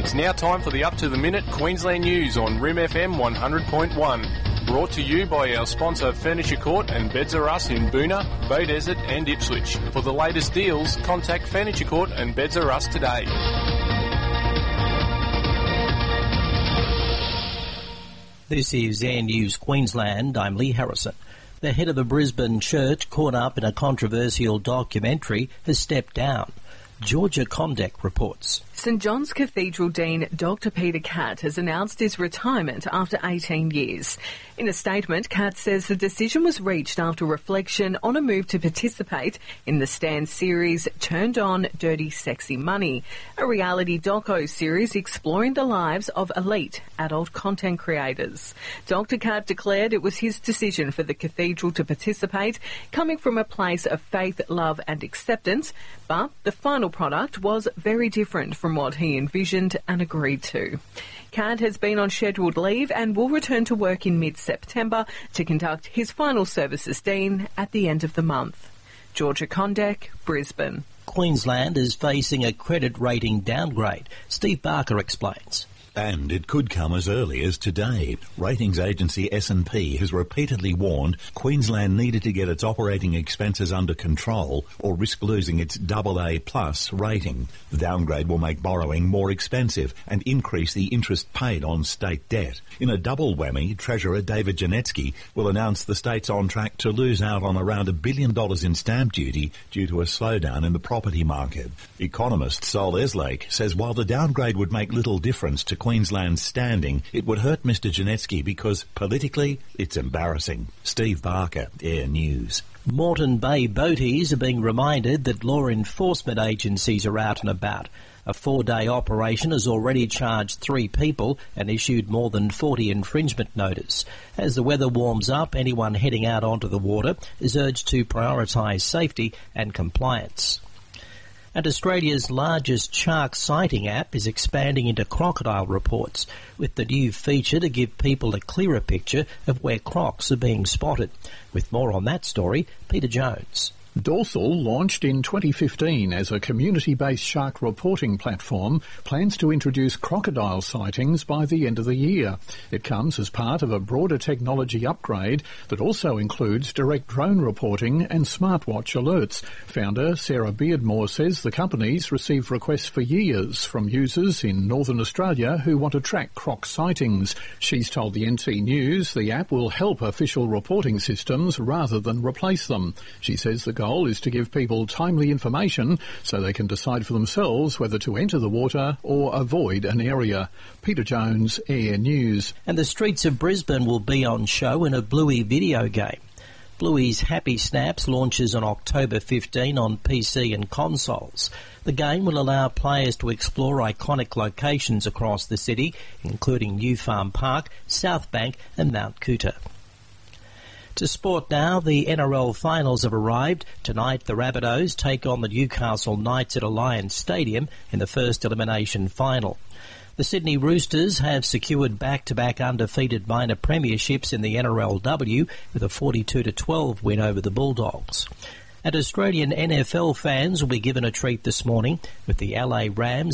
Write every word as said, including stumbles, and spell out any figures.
It's now time for the Up to the Minute Queensland News on R I M F M one hundred point one. Brought to you by our sponsor Furniture Court and Beds R Us in Boona, Bay Desert and Ipswich. For the latest deals, contact Furniture Court and Beds R Us today. This is Air News Queensland. I'm Lee Harrison. The head of a Brisbane church caught up in a controversial documentary has stepped down. Georgia Condek reports. St John's Cathedral Dean Doctor Peter Catt has announced his retirement after eighteen years. In a statement, Catt says the decision was reached after reflection on a move to participate in the Stan series Turned On Dirty Sexy Money, a reality doco series exploring the lives of elite adult content creators. Doctor Catt declared it was his decision for the cathedral to participate, coming from a place of faith, love and acceptance, but the final product was very different from what he envisioned and agreed to. Catt has been on scheduled leave and will return to work in mid-September to conduct his final service as Dean at the end of the month. Georgia Condek, Brisbane. Queensland is facing a credit rating downgrade. Steve Barker explains. And it could come as early as today. Ratings agency S and P has repeatedly warned Queensland needed to get its operating expenses under control or risk losing its double A plus rating. The downgrade will make borrowing more expensive and increase the interest paid on state debt. In a double whammy, Treasurer David Janetsky will announce the state's on track to lose out on around a billion dollars in stamp duty due to a slowdown in the property market. Economist Sol Eslake says while the downgrade would make little difference to Queensland's standing, it would hurt Mister Janetsky because politically it's embarrassing. Steve Barker, Air News. Moreton Bay boaties are being reminded that law enforcement agencies are out and about. A four-day operation has already charged three people and issued more than forty infringement notices. As the weather warms up, anyone heading out onto the water is urged to prioritise safety and compliance. And Australia's largest shark sighting app is expanding into crocodile reports, with the new feature to give people a clearer picture of where crocs are being spotted. With more on that story, Peter Jones. Dorsal, launched in twenty fifteen as a community-based shark reporting platform, plans to introduce crocodile sightings by the end of the year. It comes as part of a broader technology upgrade that also includes direct drone reporting and smartwatch alerts. Founder Sarah Beardmore says the company's received requests for years from users in Northern Australia who want to track croc sightings. She's told the N T News the app will help official reporting systems rather than replace them. She says the goal is to give people timely information so they can decide for themselves whether to enter the water or avoid an area. Peter Jones, Air News. And the streets of Brisbane will be on show in a Bluey video game. Bluey's Happy Snaps launches on October fifteenth on P C and consoles. The game will allow players to explore iconic locations across the city, including New Farm Park, South Bank and Mount Coot-tha. To sport now, the N R L finals have arrived. Tonight, the Rabbitohs take on the Newcastle Knights at Alliance Stadium in the first elimination final. The Sydney Roosters have secured back-to-back undefeated minor premierships in the N R L W with a forty-two to twelve win over the Bulldogs. And Australian N F L fans will be given a treat this morning with the L A Rams